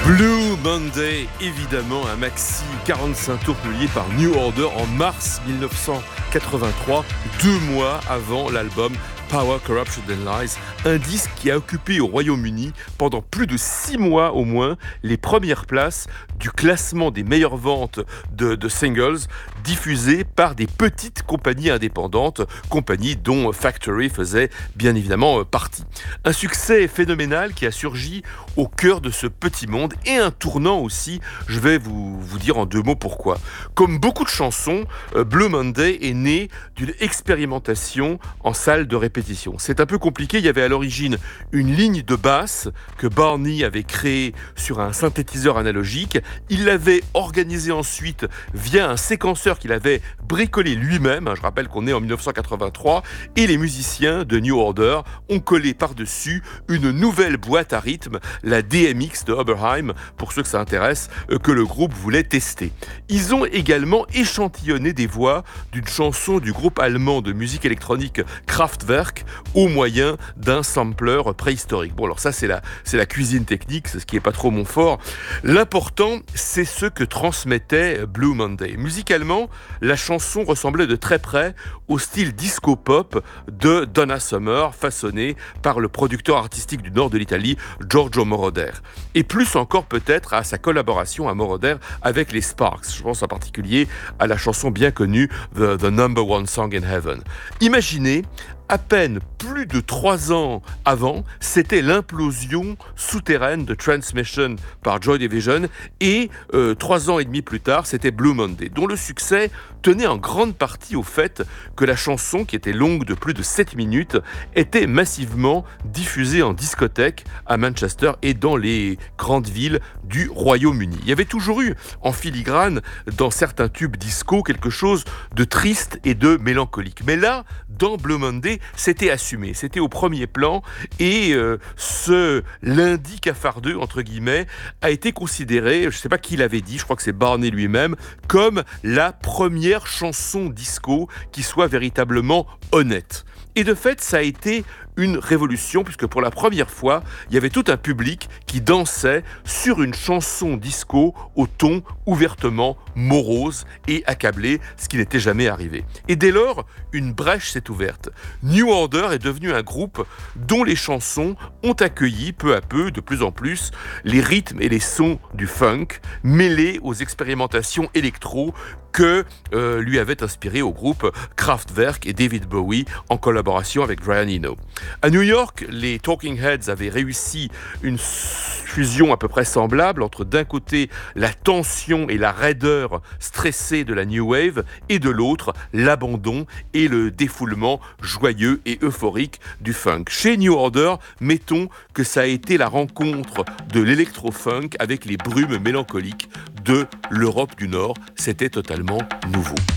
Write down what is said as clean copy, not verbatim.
Blue Monday, évidemment, un maxi 45 tours publié par New Order en mars 1983, 2 mois avant l'album Power, Corruption and Lies, un disque qui a occupé au Royaume-Uni pendant plus de 6 mois au moins les premières places du classement des meilleures ventes de singles diffusés par des petites compagnies indépendantes, compagnies dont Factory faisait bien évidemment partie. Un succès phénoménal qui a surgi au cœur de ce petit monde et un tournant aussi, je vais vous dire en 2 mots pourquoi. Comme beaucoup de chansons, Blue Monday est né d'une expérimentation en salle de répétition. C'est un peu compliqué, il y avait à l'origine une ligne de basse que Barney avait créée sur un synthétiseur analogique. Il l'avait organisée ensuite via un séquenceur qu'il avait bricolé lui-même, je rappelle qu'on est en 1983, et les musiciens de New Order ont collé par-dessus une nouvelle boîte à rythme, la DMX de Oberheim, pour ceux que ça intéresse, que le groupe voulait tester. Ils ont également échantillonné des voix d'une chanson du groupe allemand de musique électronique Kraftwerk au moyen d'un sampler préhistorique. Bon, alors ça, c'est la cuisine technique, c'est ce qui n'est pas trop mon fort. L'important, c'est ce que transmettait Blue Monday. Musicalement, la chanson ressemblait de très près au style disco-pop de Donna Summer, façonné par le producteur artistique du nord de l'Italie, Giorgio Moroder. Et plus encore peut-être à sa collaboration à Moroder avec les Sparks. Je pense en particulier à la chanson bien connue The Number One Song in Heaven. Imaginez, à peine plus de 3 ans avant, c'était l'implosion souterraine de Transmission par Joy Division et 3 ans et demi plus tard, c'était Blue Monday, dont le succès tenait en grande partie au fait que la chanson, qui était longue de plus de 7 minutes, était massivement diffusée en discothèque à Manchester et dans les grandes villes du Royaume-Uni. Il y avait toujours eu en filigrane dans certains tubes disco quelque chose de triste et de mélancolique. Mais là, dans Blue Monday, c'était assumé, c'était au premier plan et ce lundi cafardeux, entre guillemets, a été considéré, je ne sais pas qui l'avait dit, je crois que c'est Barney lui-même, comme la première chanson disco qui soit véritablement honnête. Et de fait, ça a été une révolution, puisque pour la première fois, il y avait tout un public qui dansait sur une chanson disco au ton ouvertement morose et accablé, ce qui n'était jamais arrivé. Et dès lors, une brèche s'est ouverte. New Order est devenu un groupe dont les chansons ont accueilli peu à peu, de plus en plus, les rythmes et les sons du funk, mêlés aux expérimentations électro que lui avait inspiré au groupe Kraftwerk et David Bowie en collaboration avec Brian Eno. À New York, les Talking Heads avaient réussi une fusion à peu près semblable entre d'un côté la tension et la raideur stressée de la New Wave et de l'autre l'abandon et le défoulement joyeux et euphorique du funk. Chez New Order, mettons que ça a été la rencontre de l'électro-funk avec les brumes mélancoliques de l'Europe du Nord. C'était totalement nouveau.